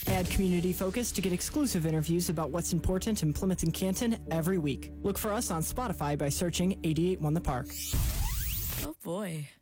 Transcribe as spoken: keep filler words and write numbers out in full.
Add Community Focus to get exclusive interviews about what's important in Plymouth and Canton every week. Look for us on Spotify by searching eighty-eight One The Park. Oh boy.